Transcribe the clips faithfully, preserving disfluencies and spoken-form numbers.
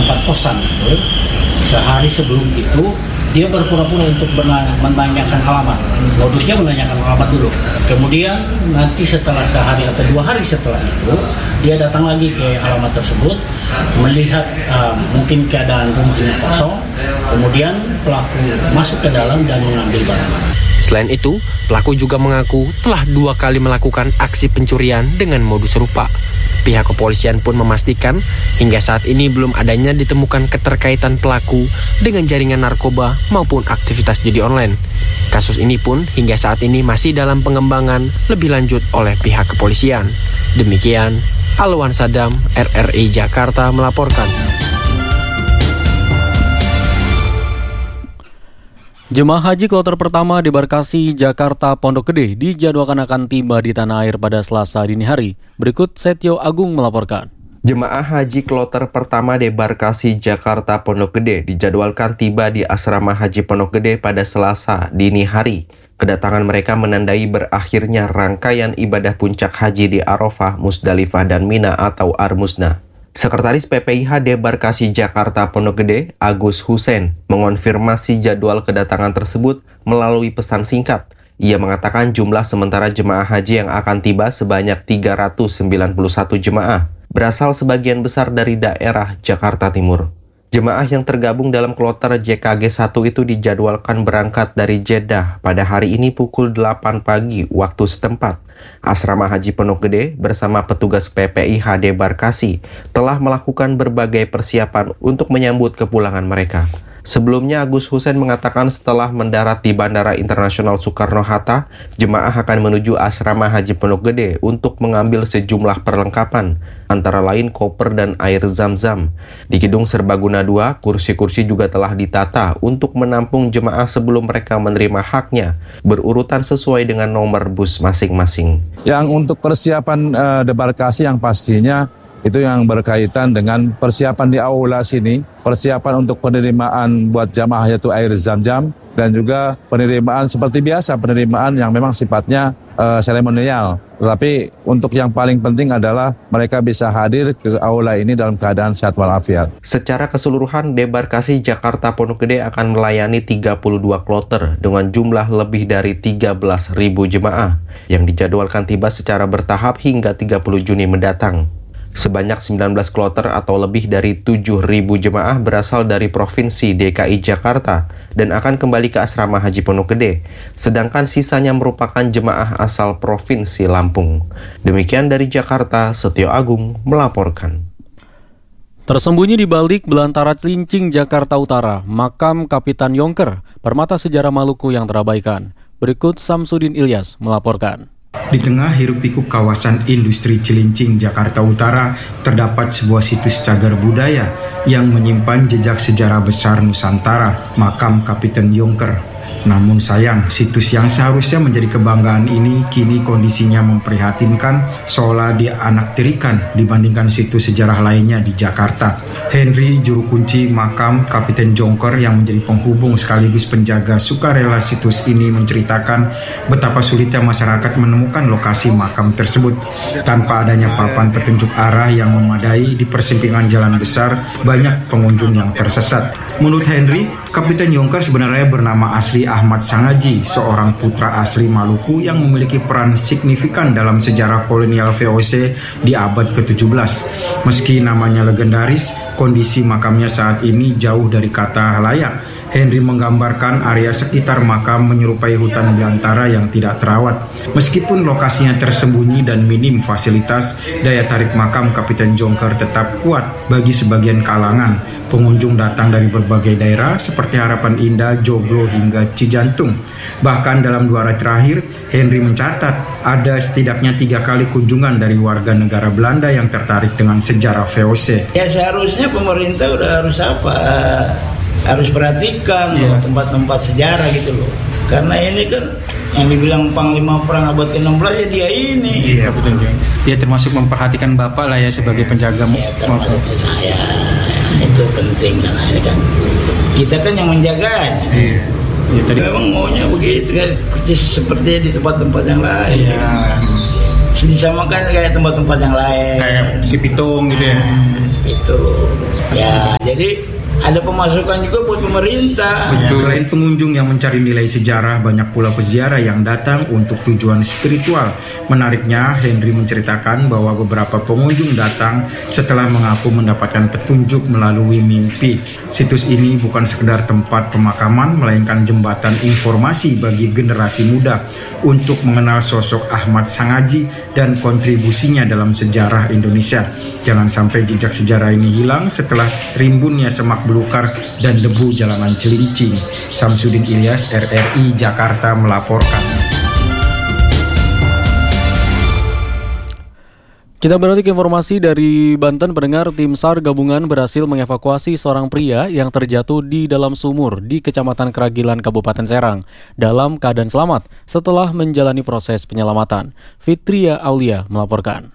tempat kosan itu, sehari sebelum itu dia berpura-pura untuk menanyakan alamat. Modusnya menanyakan alamat dulu. Kemudian nanti setelah sehari atau dua hari setelah itu, dia datang lagi ke alamat tersebut, melihat uh, mungkin keadaan rumahnya kosong. Kemudian pelaku masuk ke dalam dan mengambil barang. Selain itu, pelaku juga mengaku telah dua kali melakukan aksi pencurian dengan modus serupa. Pihak kepolisian pun memastikan hingga saat ini belum adanya ditemukan keterkaitan pelaku dengan jaringan narkoba maupun aktivitas judi online. Kasus ini pun hingga saat ini masih dalam pengembangan lebih lanjut oleh pihak kepolisian. Demikian, Alwan Sadam, R R I Jakarta melaporkan. Jemaah haji kloter pertama debarkasi Jakarta Pondok Gede dijadwalkan akan tiba di tanah air pada Selasa dini hari. Berikut Setio Agung melaporkan. Jemaah haji kloter pertama debarkasi Jakarta Pondok Gede dijadwalkan tiba di Asrama Haji Pondok Gede pada Selasa dini hari. Kedatangan mereka menandai berakhirnya rangkaian ibadah puncak haji di Arafah, Musdalifah, dan Mina atau Armusna. Sekretaris P P I H Debarkasi Jakarta Pondok Gede, Agus Hussein, mengonfirmasi jadwal kedatangan tersebut melalui pesan singkat. Ia mengatakan jumlah sementara jemaah haji yang akan tiba sebanyak tiga ratus sembilan puluh satu jemaah, berasal sebagian besar dari daerah Jakarta Timur. Jemaah yang tergabung dalam kloter J K G satu itu dijadwalkan berangkat dari Jeddah pada hari ini pukul delapan pagi waktu setempat. Asrama Haji Pondok Gede bersama petugas P P I H Debarkasi telah melakukan berbagai persiapan untuk menyambut kepulangan mereka. Sebelumnya, Agus Hussein mengatakan setelah mendarat di Bandara Internasional Soekarno-Hatta, jemaah akan menuju Asrama Haji Pondok Gede untuk mengambil sejumlah perlengkapan, antara lain koper dan air zam-zam. Di Gedung Serbaguna dua, kursi-kursi juga telah ditata untuk menampung jemaah sebelum mereka menerima haknya, berurutan sesuai dengan nomor bus masing-masing. Yang untuk persiapan uh, debarkasi yang pastinya itu yang berkaitan dengan persiapan di aula sini, persiapan untuk penerimaan buat jamaah yaitu air zam-zam, dan juga penerimaan seperti biasa, penerimaan yang memang sifatnya uh, seremonial. Tetapi untuk yang paling penting adalah mereka bisa hadir ke aula ini dalam keadaan sehat walafiat. Secara keseluruhan, Debarkasi Jakarta Pondok Gede akan melayani tiga puluh dua kloter dengan jumlah lebih dari tiga belas ribu jemaah yang dijadwalkan tiba secara bertahap hingga tiga puluh Juni mendatang. Sebanyak sembilan belas kloter atau lebih dari tujuh ribu jemaah berasal dari Provinsi D K I Jakarta dan akan kembali ke Asrama Haji Pondok Gede, sedangkan sisanya merupakan jemaah asal Provinsi Lampung. Demikian dari Jakarta, Setio Agung melaporkan. Tersembunyi di balik belantara Cilincing, Jakarta Utara, makam Kapitan Yongker, permata sejarah Maluku yang terabaikan. Berikut Samsudin Ilyas melaporkan. Di tengah hiruk-pikuk kawasan industri Cilincing, Jakarta Utara, terdapat sebuah situs cagar budaya yang menyimpan jejak sejarah besar Nusantara, makam Kapitan Yongker. Namun sayang, situs yang seharusnya menjadi kebanggaan ini kini kondisinya memprihatinkan, seolah dia anak tirikan dibandingkan situs sejarah lainnya di Jakarta. Henry, juru kunci makam Kapitan Yongker yang menjadi penghubung sekaligus penjaga sukarela situs ini, menceritakan betapa sulitnya masyarakat menemukan lokasi makam tersebut. Tanpa adanya papan petunjuk arah yang memadai di persimpangan jalan besar, banyak pengunjung yang tersesat. Menurut Henry, Kapitan Yongker sebenarnya bernama asli Ahmad Sangaji, seorang putra asli Maluku yang memiliki peran signifikan dalam sejarah kolonial V O C di abad ke tujuh belas. Meski namanya legendaris, kondisi makamnya saat ini jauh dari kata layak. Henry menggambarkan area sekitar makam menyerupai hutan belantara yang tidak terawat. Meskipun lokasinya tersembunyi dan minim fasilitas, daya tarik makam Kapitan Yongker tetap kuat bagi sebagian kalangan. Pengunjung datang dari berbagai daerah seperti Harapan Indah, Joglo, hingga Cijantung. Bahkan dalam dua hari terakhir, Henry mencatat ada setidaknya tiga kali kunjungan dari warga negara Belanda yang tertarik dengan sejarah V O C. Ya seharusnya pemerintah udah harus apa? Harus perhatikan yeah. loh, tempat-tempat sejarah gitu loh. Karena ini kan yang dibilang Panglima Perang abad ke enam belas ya dia ini. Iya betul. Dia termasuk memperhatikan Bapak lah ya sebagai penjaga. Ya termasuk saya. Itu penting karena ini kan kita kan yang menjaganya. Iya. Ya, tadi memang maunya begitu kan, seperti di tempat-tempat yang lain. Iya. Disamakan kayak tempat-tempat yang lain. Kayak si Pitung gitu ya. Nah, itu. Ya Jadi ada pemasukan juga buat pemerintah. Betul. Selain pengunjung yang mencari nilai sejarah, banyak pula peziarah yang datang untuk tujuan spiritual. Menariknya, Henry menceritakan bahwa beberapa pengunjung datang setelah mengaku mendapatkan petunjuk melalui mimpi. Situs ini bukan sekedar tempat pemakaman, melainkan jembatan informasi bagi generasi muda untuk mengenal sosok Ahmad Sangaji dan kontribusinya dalam sejarah Indonesia. Jangan sampai jejak sejarah ini hilang setelah rimbunnya semak belukar dan debu jalanan Cilincing. Samsudin Ilyas, R R I Jakarta melaporkan. Kita beralih ke informasi dari Banten. Pendengar, tim SAR gabungan berhasil mengevakuasi seorang pria yang terjatuh di dalam sumur di Kecamatan Keragilan, Kabupaten Serang dalam keadaan selamat setelah menjalani proses penyelamatan. Fitria Aulia melaporkan.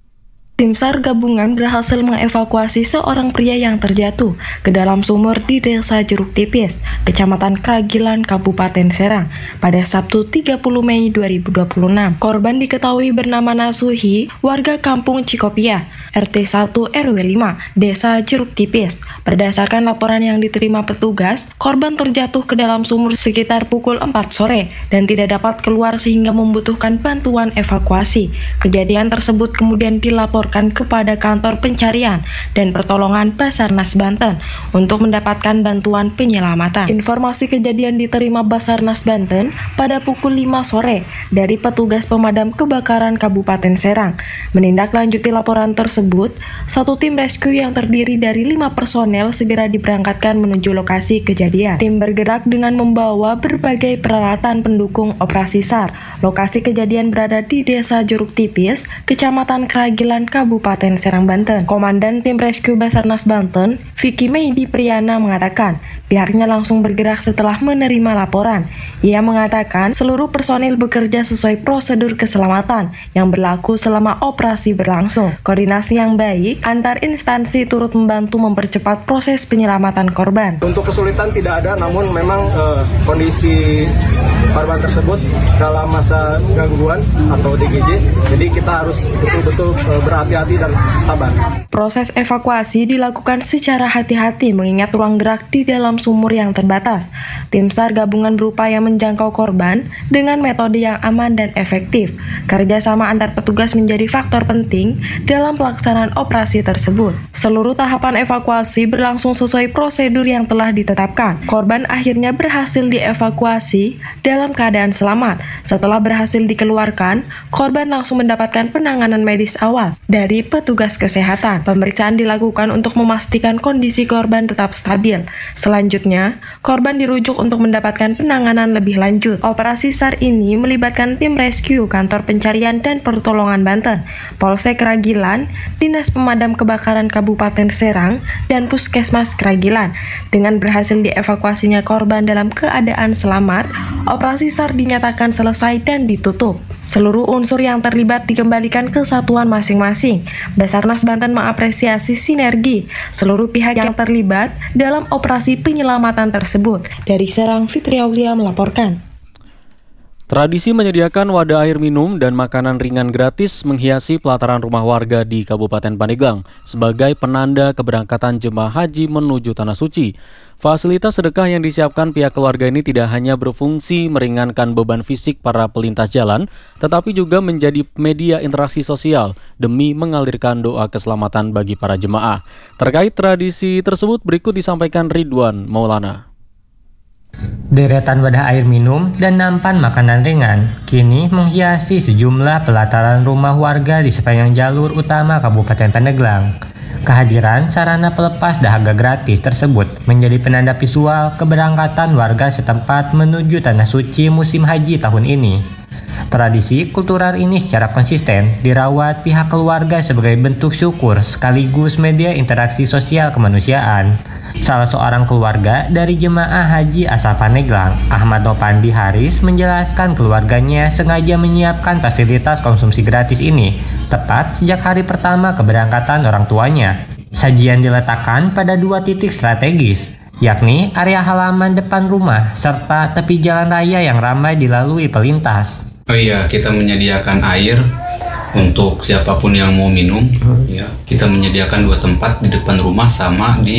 Tim SAR gabungan berhasil mengevakuasi seorang pria yang terjatuh ke dalam sumur di Desa Jeruk Tipis, Kecamatan Keragilan, Kabupaten Serang pada Sabtu tiga puluh Mei dua ribu dua puluh enam. Korban diketahui bernama Nasuhi, warga Kampung Cikopia, R T satu R W lima, Desa Jeruk Tipis. Berdasarkan laporan yang diterima petugas, korban terjatuh ke dalam sumur sekitar pukul empat sore dan tidak dapat keluar sehingga membutuhkan bantuan evakuasi. Kejadian tersebut kemudian dilaporkan kepada kantor pencarian dan pertolongan Basarnas Banten untuk mendapatkan bantuan penyelamatan. Informasi kejadian diterima Basarnas Banten pada pukul lima sore dari petugas pemadam kebakaran Kabupaten Serang. Menindaklanjuti laporan tersebut, satu tim rescue yang terdiri dari lima personel segera diberangkatkan menuju lokasi kejadian. Tim bergerak dengan membawa berbagai peralatan pendukung operasi SAR. Lokasi kejadian berada di Desa Jeruk Tipis, Kecamatan Keragilan, Kabupaten Serang, Banten. Komandan Tim Rescue Basarnas Banten, Vicky Meidi Priyana mengatakan, pihaknya langsung bergerak setelah menerima laporan. Ia mengatakan seluruh personil bekerja sesuai prosedur keselamatan yang berlaku selama operasi berlangsung. Koordinasi yang baik antar instansi turut membantu mempercepat proses penyelamatan korban. Untuk kesulitan tidak ada, namun memang eh, kondisi korban tersebut dalam masa gangguan atau D G J, jadi kita harus betul-betul eh, berhati-hati dan sabar. Proses evakuasi dilakukan secara hati-hati mengingat ruang gerak di dalam sumur yang terbatas. Tim SAR gabungan berupaya menjangkau korban dengan metode yang aman dan efektif. Kerjasama antar petugas menjadi faktor penting dalam pelaksanaan operasi tersebut. Seluruh tahapan evakuasi berlangsung sesuai prosedur yang telah ditetapkan. Korban akhirnya berhasil dievakuasi dalam keadaan selamat. Setelah berhasil dikeluarkan, korban langsung mendapatkan penanganan medis awal dari petugas kesehatan. Pemeriksaan dilakukan untuk memastikan kondisi korban tetap stabil. Selanjutnya, korban dirujuk untuk mendapatkan penanganan lebih lanjut. Operasi SAR ini melibatkan tim rescue, kantor pencarian dan pertolongan Banten, Polsek Keragilan, Dinas Pemadam Kebakaran Kabupaten Serang, dan Puskesmas Keragilan. Dengan berhasil dievakuasinya korban dalam keadaan selamat, operasi SAR dinyatakan selesai dan ditutup. Seluruh unsur yang terlibat dikembalikan ke satuan masing-masing. Basarnas Banten mengapresiasi sinergi seluruh pihak yang terlibat dalam operasi penyelamatan tersebut. Dari Serang, Fitri Aulia melaporkan. Tradisi menyediakan wadah air minum dan makanan ringan gratis menghiasi pelataran rumah warga di Kabupaten Pandeglang sebagai penanda keberangkatan jemaah haji menuju Tanah Suci. Fasilitas sedekah yang disiapkan pihak keluarga ini tidak hanya berfungsi meringankan beban fisik para pelintas jalan, tetapi juga menjadi media interaksi sosial demi mengalirkan doa keselamatan bagi para jemaah. Terkait tradisi tersebut, berikut disampaikan Ridwan Maulana. Deretan wadah air minum dan nampan makanan ringan kini menghiasi sejumlah pelataran rumah warga di sepanjang jalur utama Kabupaten Pandeglang. Kehadiran sarana pelepas dahaga gratis tersebut menjadi penanda visual keberangkatan warga setempat menuju Tanah Suci musim haji tahun ini. Tradisi kultural ini secara konsisten dirawat pihak keluarga sebagai bentuk syukur sekaligus media interaksi sosial kemanusiaan. Salah seorang keluarga dari jemaah haji asal Pandeglang, Ahmad Nopandi Haris, menjelaskan keluarganya sengaja menyiapkan fasilitas konsumsi gratis ini tepat sejak hari pertama keberangkatan orang tuanya. Sajian diletakkan pada dua titik strategis, yakni area halaman depan rumah serta tepi jalan raya yang ramai dilalui pelintas. Oh iya, kita menyediakan air untuk siapapun yang mau minum. Ya, kita menyediakan dua tempat di depan rumah sama di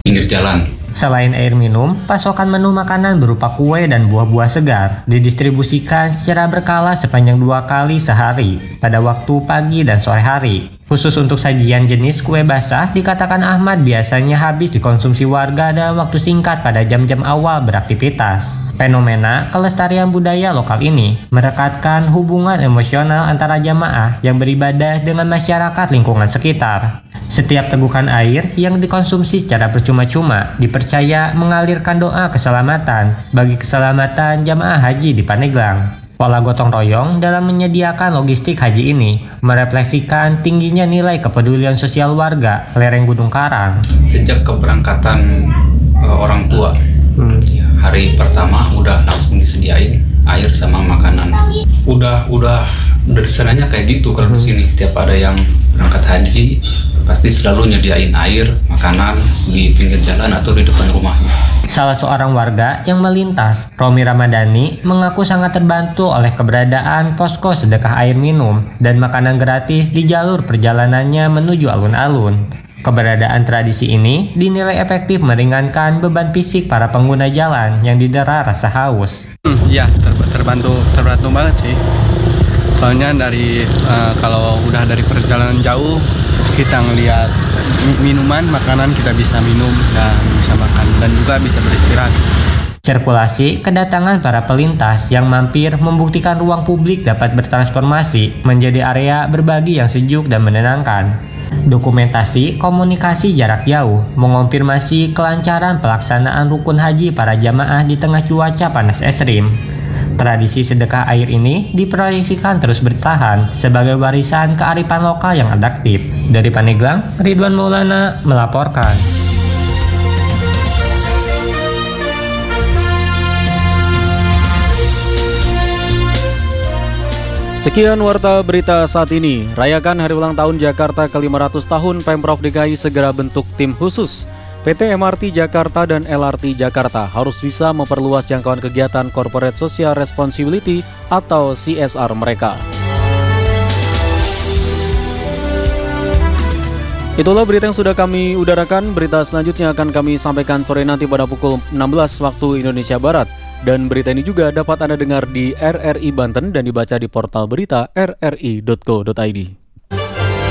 pinggir jalan. Selain air minum, pasokan menu makanan berupa kue dan buah-buah segar didistribusikan secara berkala sepanjang dua kali sehari pada waktu pagi dan sore hari. Khusus untuk sajian jenis kue basah, dikatakan Ahmad biasanya habis dikonsumsi warga dalam waktu singkat pada jam-jam awal beraktivitas. Fenomena kelestarian budaya lokal ini merekatkan hubungan emosional antara jamaah yang beribadah dengan masyarakat lingkungan sekitar. Setiap tegukan air yang dikonsumsi secara percuma-cuma dipercaya mengalirkan doa keselamatan bagi keselamatan jamaah haji di Pandeglang. Pola gotong royong dalam menyediakan logistik haji ini merefleksikan tingginya nilai kepedulian sosial warga lereng Gunung Karang. Sejak keberangkatan e, orang tua, hmm. ya, hari pertama udah langsung disediain air sama makanan. Udah udah dari sananya kayak gitu kalau hmm. di sini tiap ada yang berangkat haji pasti selalu nyediain air, makanan di pinggir jalan atau di depan rumahnya. Salah seorang warga yang melintas, Romi Ramadhani, mengaku sangat terbantu oleh keberadaan posko sedekah air minum dan makanan gratis di jalur perjalanannya menuju alun-alun. Keberadaan tradisi ini dinilai efektif meringankan beban fisik para pengguna jalan yang didera rasa haus. Iya, hmm, terbantu, terbantu banget sih. Soalnya dari uh, kalau udah dari perjalanan jauh kita ngelihat minuman, makanan kita bisa minum dan bisa makan dan juga bisa beristirahat. Sirkulasi kedatangan para pelintas yang mampir membuktikan ruang publik dapat bertransformasi menjadi area berbagi yang sejuk dan menenangkan. Dokumentasi komunikasi jarak jauh mengonfirmasi kelancaran pelaksanaan rukun haji para jamaah di tengah cuaca panas ekstrim. Tradisi sedekah air ini diproyeksikan terus bertahan sebagai warisan kearifan lokal yang adaptif. Dari Pandeglang, Ridwan Maulana melaporkan. Sekian warta berita saat ini. Rayakan hari ulang tahun Jakarta ke lima ratus tahun, Pemprov D K I segera bentuk tim khusus. P T M R T Jakarta dan L R T Jakarta harus bisa memperluas jangkauan kegiatan Corporate Social Responsibility atau C S R mereka. Itulah berita yang sudah kami udarakan. Berita selanjutnya akan kami sampaikan sore nanti pada pukul enam belas waktu Indonesia Barat. Dan berita ini juga dapat Anda dengar di R R I Banten dan dibaca di portal berita r r i dot co dot i d.